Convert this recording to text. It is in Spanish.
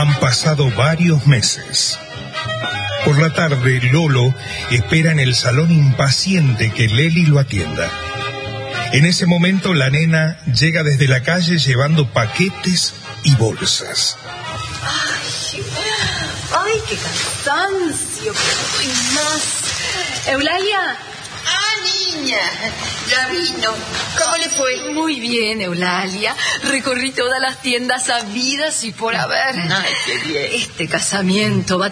Han pasado varios meses. Por la tarde, Lolo espera en el salón impaciente que Leli lo atienda. En ese momento, la nena llega desde la calle llevando paquetes y bolsas. ¡Ay, qué cansancio! ¡Pero doy más! ¿Eulalia? Niña, ya vino. ¿Cómo le fue? Muy bien, Eulalia. Recorrí todas las tiendas habidas y por haber. Ay, qué bien. Este casamiento va a